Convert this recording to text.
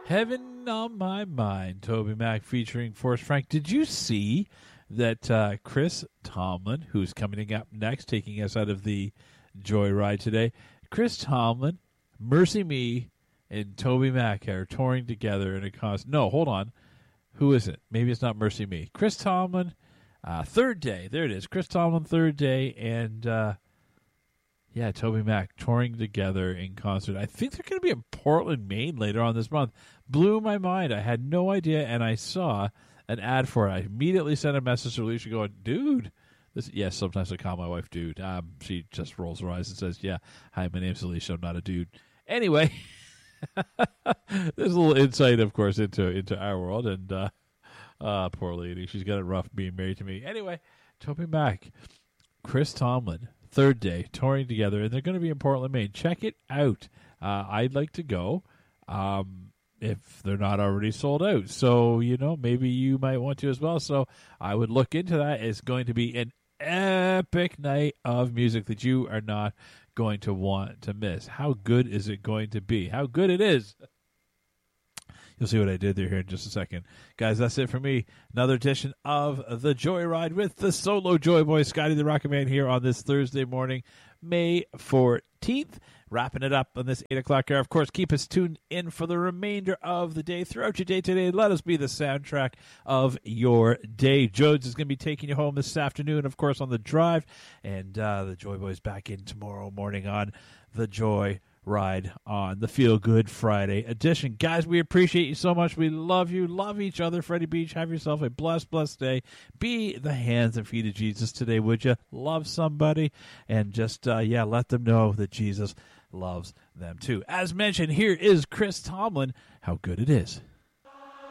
Heaven on My Mind, Toby Mac featuring Forrest Frank. Did you see that Chris Tomlin, who's coming up next, taking us out of the Joyride today, Chris Tomlin, Mercy Me, and Toby Mac are touring together in a concert. No, hold on. Who is it? Maybe it's not Mercy Me. Chris Tomlin, Third Day. There it is. Chris Tomlin, Third Day, and Toby Mac touring together in concert. I think they're going to be in Portland, Maine later on this month. Blew my mind. I had no idea, and I saw an ad for it. I immediately sent a message to Alicia going, dude. Yes, sometimes I call my wife dude. She just rolls her eyes and says, yeah, hi, my name's Alicia. I'm not a dude. Anyway, there's a little insight, of course, into our world, and poor lady. She's got it rough being married to me. Anyway, Toby Mac, Chris Tomlin, Third Day, touring together, and they're going to be in Portland, Maine. Check it out. I'd like to go if they're not already sold out. So, maybe you might want to as well. So I would look into that. It's going to be an epic night of music that you are not going to want to miss. How good is it going to be? How good it is. You'll see what I did there here in just a second. Guys, that's it for me. Another edition of The Joyride with the solo Joy Boy, Scotty the Rocket Man, here on this Thursday morning, May 14th. Wrapping it up on this 8 o'clock hour. Of course, keep us tuned in for the remainder of the day. Throughout your day today, let us be the soundtrack of your day. Jodes is going to be taking you home this afternoon, of course, on the drive. And the Joy Boy's back in tomorrow morning on The Joy Ride on the Feel Good Friday edition. Guys, we appreciate you so much. We love you. Love each other. Freddie Beach, have yourself a blessed day. Be the hands and feet of Jesus today, would you? Love somebody and just, let them know that Jesus loves them too. As mentioned, here is Chris Tomlin. How good it is.